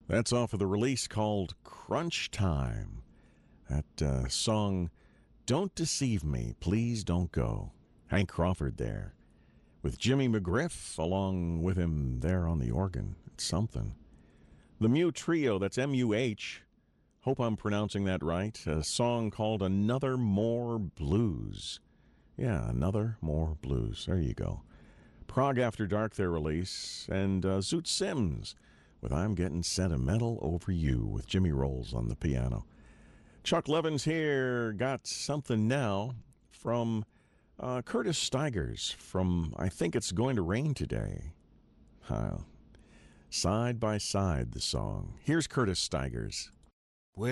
That's off of the release called Crunch Time. That song, Don't Deceive Me, Please Don't Go. Hank Crawford there. With Jimmy McGriff along with him there on the organ. It's something. The Mew Trio, that's M-U-H. Hope I'm pronouncing that right. A song called Another More Blues. Yeah, Another More Blues. There you go. Prague After Dark, their release. And Zoot Sims with I'm Getting Sentimental Over You with Jimmy Rolls on the piano. Chuck Levins here got something now from Curtis Stigers from I Think It's Going to Rain Today. Side by Side, the song. Here's Curtis Stigers.